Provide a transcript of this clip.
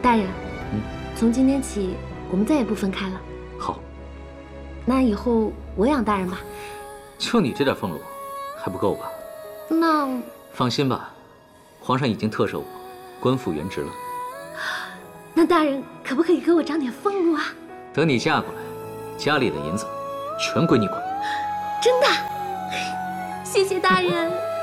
大人，从今天起我们再也不分开了。 好， 那以后我养大人吧。 就你这点俸禄，还不够吧？ 那放心吧，皇上已经特赦我，官复原职了。 那大人可不可以给我涨点俸禄啊？ 等你嫁过来，家里的银子全归你管。 真的？谢谢大人。